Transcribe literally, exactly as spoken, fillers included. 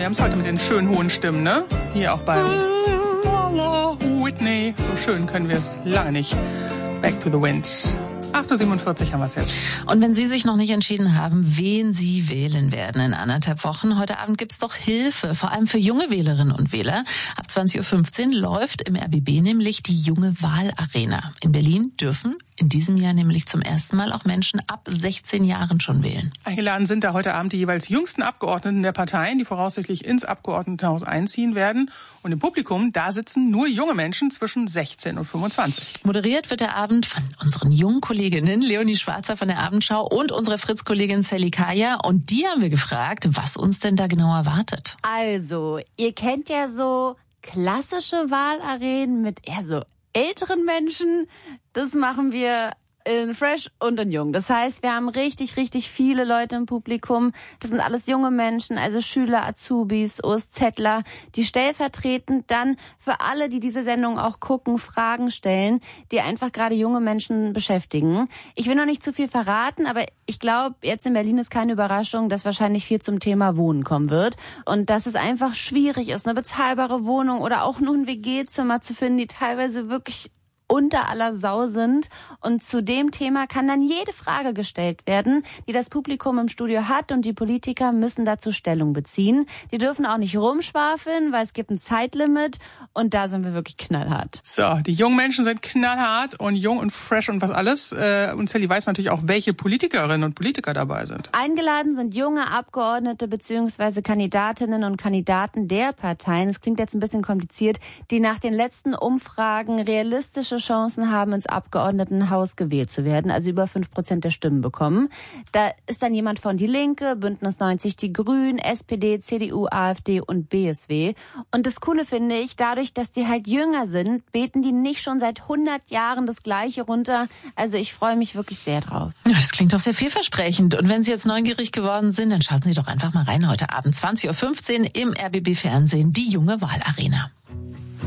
wir haben es heute mit den schönen hohen Stimmen, ne? Hier auch bei Whitney. So schön können wir es lange nicht. Back to the Wind. acht Uhr siebenundvierzig haben wir es jetzt. Und wenn Sie sich noch nicht entschieden haben, wen Sie wählen werden in anderthalb Wochen, heute Abend gibt's doch Hilfe, vor allem für junge Wählerinnen und Wähler. Ab zwanzig Uhr fünfzehn läuft im R B B nämlich die junge Wahlarena. In Berlin dürfen in diesem Jahr nämlich zum ersten Mal auch Menschen ab sechzehn Jahren schon wählen. Eingeladen sind da heute Abend die jeweils jüngsten Abgeordneten der Parteien, die voraussichtlich ins Abgeordnetenhaus einziehen werden. Und im Publikum, da sitzen nur junge Menschen zwischen sechzehn und fünfundzwanzig. Moderiert wird der Abend von unseren jungen Kolleginnen Leonie Schwarzer von der Abendschau und unserer Fritz-Kollegin Sally Kaya. Und die haben wir gefragt, was uns denn da genau erwartet. Also, ihr kennt ja so klassische Wahlarenen mit eher so älteren Menschen. Das machen wir in Fresh und in Jung. Das heißt, wir haben richtig, richtig viele Leute im Publikum. Das sind alles junge Menschen, also Schüler, Azubis, OSZler, die stellvertretend dann für alle, die diese Sendung auch gucken, Fragen stellen, die einfach gerade junge Menschen beschäftigen. Ich will noch nicht zu viel verraten, aber ich glaube, jetzt in Berlin ist keine Überraschung, dass wahrscheinlich viel zum Thema Wohnen kommen wird und dass es einfach schwierig ist, eine bezahlbare Wohnung oder auch nur ein W G-Zimmer zu finden, die teilweise wirklich unter aller Sau sind. Und zu dem Thema kann dann jede Frage gestellt werden, die das Publikum im Studio hat, und die Politiker müssen dazu Stellung beziehen. Die dürfen auch nicht rumschwafeln, weil es gibt ein Zeitlimit, und da sind wir wirklich knallhart. So, die jungen Menschen sind knallhart und jung und fresh und was alles. Und Sally weiß natürlich auch, welche Politikerinnen und Politiker dabei sind. Eingeladen sind junge Abgeordnete bzw. Kandidatinnen und Kandidaten der Parteien, es klingt jetzt ein bisschen kompliziert, die nach den letzten Umfragen realistische Chancen haben, ins Abgeordnetenhaus gewählt zu werden, also über fünf Prozent der Stimmen bekommen. Da ist dann jemand von Die Linke, Bündnis neunzig Die Grünen, S P D, C D U, AfD und B S W. Und das Coole finde ich, dadurch, dass die halt jünger sind, beten die nicht schon seit hundert Jahren das Gleiche runter. Also ich freue mich wirklich sehr drauf. Ja, das klingt doch sehr vielversprechend. Und wenn Sie jetzt neugierig geworden sind, dann schalten Sie doch einfach mal rein heute Abend zwanzig Uhr fünfzehn im R B B Fernsehen, die junge Wahlarena.